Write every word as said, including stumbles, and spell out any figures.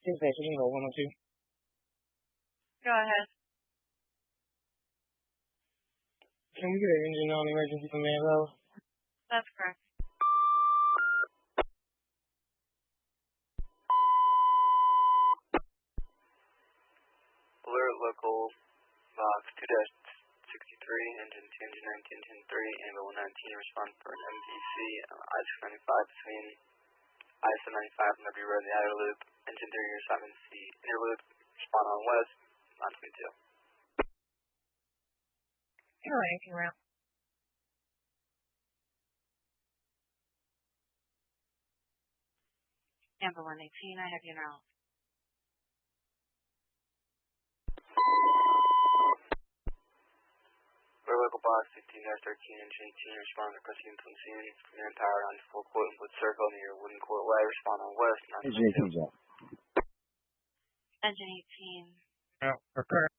Station Eagle one oh two. Go ahead. Can we get an engine on emergency from Manville? That's correct. Alert local box two dash sixty-three, engine two, engine nineteen, engine three, Ambulance one nineteen, respond for an M V C, uh, I S O ninety-five between I S O ninety-five and W Road in the outer loop, engine three, your assignment C, inner loop, respond on west, nine twenty-two. You're anything around. Amber one eighteen, I have you now. Alert local box fifteen dash thirteen, engine eighteen, respond requesting from scene, command power on full quote and wood circle near Wooden Court Way, respond on west, nine twenty-two. Engine eighteen. Engine eighteen. Yeah, for current.